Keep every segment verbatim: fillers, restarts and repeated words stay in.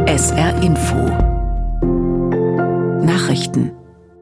S R Info Nachrichten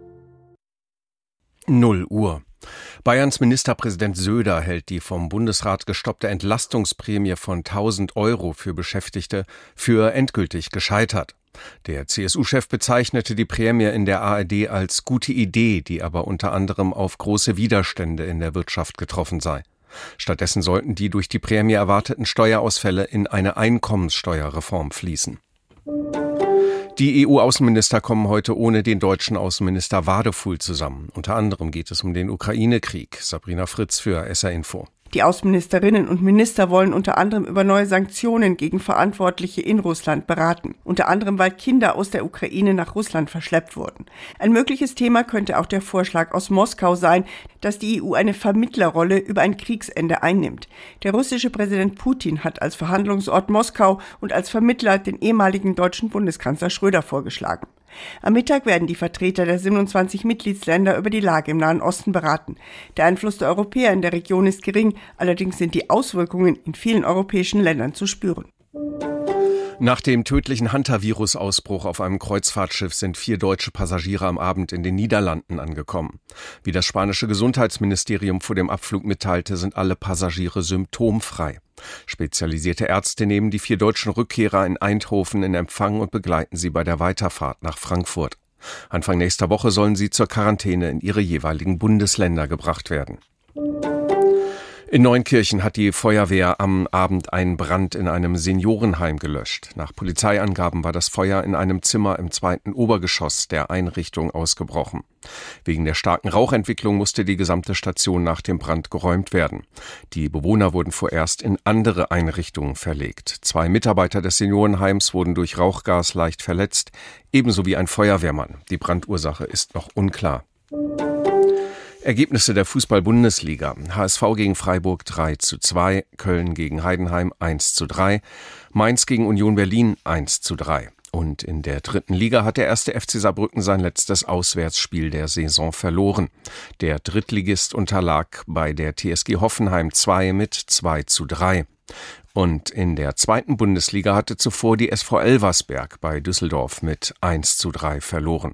null Uhr. Bayerns Ministerpräsident Söder hält die vom Bundesrat gestoppte Entlastungsprämie von tausend Euro für Beschäftigte für endgültig gescheitert. Der C S U-Chef bezeichnete die Prämie in der A R D als gute Idee, die aber unter anderem auf große Widerstände in der Wirtschaft getroffen sei. Stattdessen sollten die durch die Prämie erwarteten Steuerausfälle in eine Einkommenssteuerreform fließen. Die E U-Außenminister kommen heute ohne den deutschen Außenminister Wadefuhl zusammen. Unter anderem geht es um den Ukraine-Krieg. Sabrina Fritz für S R Info. Die Außenministerinnen und Minister wollen unter anderem über neue Sanktionen gegen Verantwortliche in Russland beraten. Unter anderem, weil Kinder aus der Ukraine nach Russland verschleppt wurden. Ein mögliches Thema könnte auch der Vorschlag aus Moskau sein, dass die E U eine Vermittlerrolle über ein Kriegsende einnimmt. Der russische Präsident Putin hat als Verhandlungsort Moskau und als Vermittler den ehemaligen deutschen Bundeskanzler Schröder vorgeschlagen. Am Mittag werden die Vertreter der siebenundzwanzig Mitgliedsländer über die Lage im Nahen Osten beraten. Der Einfluss der Europäer in der Region ist gering, allerdings sind die Auswirkungen in vielen europäischen Ländern zu spüren. Nach dem tödlichen Hantavirus-Ausbruch auf einem Kreuzfahrtschiff sind vier deutsche Passagiere am Abend in den Niederlanden angekommen. Wie das spanische Gesundheitsministerium vor dem Abflug mitteilte, sind alle Passagiere symptomfrei. Spezialisierte Ärzte nehmen die vier deutschen Rückkehrer in Eindhoven in Empfang und begleiten sie bei der Weiterfahrt nach Frankfurt. Anfang nächster Woche sollen sie zur Quarantäne in ihre jeweiligen Bundesländer gebracht werden. In Neunkirchen hat die Feuerwehr am Abend einen Brand in einem Seniorenheim gelöscht. Nach Polizeiangaben war das Feuer in einem Zimmer im zweiten Obergeschoss der Einrichtung ausgebrochen. Wegen der starken Rauchentwicklung musste die gesamte Station nach dem Brand geräumt werden. Die Bewohner wurden vorerst in andere Einrichtungen verlegt. Zwei Mitarbeiter des Seniorenheims wurden durch Rauchgas leicht verletzt, ebenso wie ein Feuerwehrmann. Die Brandursache ist noch unklar. Ergebnisse der Fußball-Bundesliga. H S V gegen Freiburg drei zu zwei, Köln gegen Heidenheim eins zu drei, Mainz gegen Union Berlin eins zu drei. Und in der dritten Liga hat der erste F C Saarbrücken sein letztes Auswärtsspiel der Saison verloren. Der Drittligist unterlag bei der T S G Hoffenheim zwei mit zwei zu drei. Und in der zweiten Bundesliga hatte zuvor die S V Elversberg bei Düsseldorf mit eins zu drei verloren.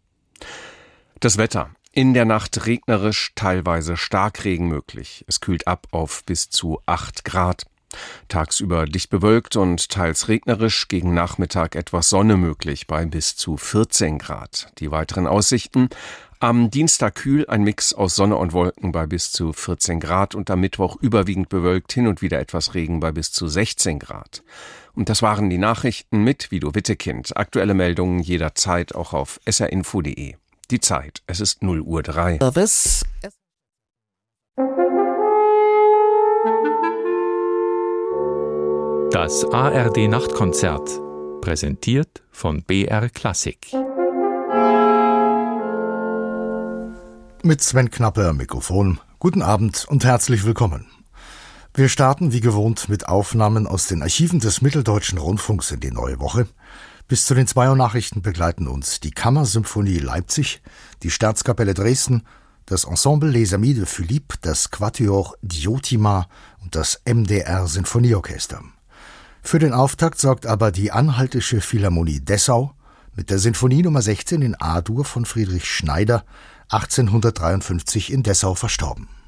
Das Wetter. In der Nacht regnerisch, teilweise Starkregen möglich. Es kühlt ab auf bis zu acht Grad. Tagsüber dicht bewölkt und teils regnerisch, gegen Nachmittag etwas Sonne möglich bei bis zu vierzehn Grad. Die weiteren Aussichten: am Dienstag kühl, ein Mix aus Sonne und Wolken bei bis zu vierzehn Grad und am Mittwoch überwiegend bewölkt, hin und wieder etwas Regen bei bis zu sechzehn Grad. Und das waren die Nachrichten mit Vido Wittekind. Aktuelle Meldungen jederzeit auch auf s r info punkt de. Die Zeit, es ist null Uhr drei. Service. Das A R D-Nachtkonzert, präsentiert von B R Klassik. Mit Sven Knappe am Mikrofon. Guten Abend und herzlich willkommen. Wir starten wie gewohnt mit Aufnahmen aus den Archiven des Mitteldeutschen Rundfunks in die neue Woche. Bis zu den zwei Uhr Nachrichten begleiten uns die Kammersymphonie Leipzig, die Staatskapelle Dresden, das Ensemble Les Amis de Philippe, das Quatuor Diotima und das M D R Sinfonieorchester. Für den Auftakt sorgt aber die Anhaltische Philharmonie Dessau mit der Sinfonie Nummer sechzehn in A-Dur von Friedrich Schneider, achtzehnhundertdreiundfünfzig in Dessau verstorben.